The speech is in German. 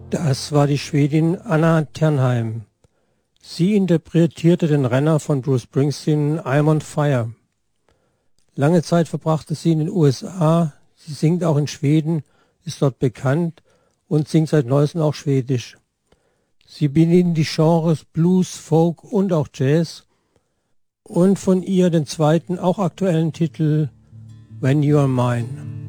Das war die Schwedin Anna Ternheim. Sie interpretierte den Renner von Bruce Springsteen I'm on Fire. Lange Zeit verbrachte sie in den USA, sie singt auch in Schweden, ist dort bekannt und singt seit neuestem auch Schwedisch. Sie bedient die Genres Blues, Folk und auch Jazz und von ihr den zweiten, auch aktuellen Titel When You Are Mine.